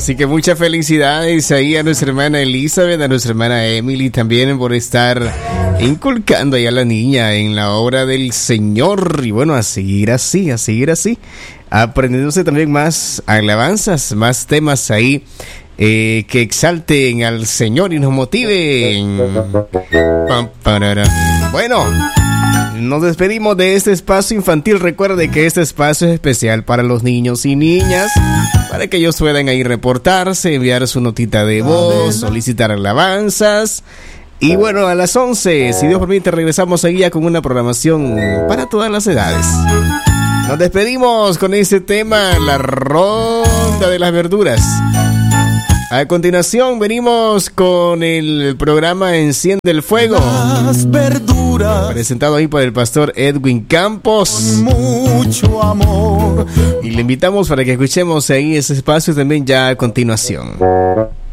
Así que muchas felicidades ahí a nuestra hermana Elizabeth, a nuestra hermana Emily también por estar inculcando ahí a la niña en la obra del Señor. Y bueno, a seguir así, aprendiéndose también más alabanzas, más temas ahí que exalten al Señor y nos motiven. Bueno, nos despedimos de este espacio infantil. Recuerde que este espacio es especial para los niños y niñas, para que ellos puedan ahí reportarse, enviar su notita de voz, solicitar alabanzas. Y bueno, a las 11, si Dios permite, regresamos ahí ya con una programación para todas las edades. Nos despedimos con este tema, la ronda de las verduras. A continuación venimos con el programa Enciende el Fuego, las verduras, presentado ahí por el pastor Edwin Campos. Con mucho amor. Y le invitamos para que escuchemos ahí ese espacio también ya a continuación.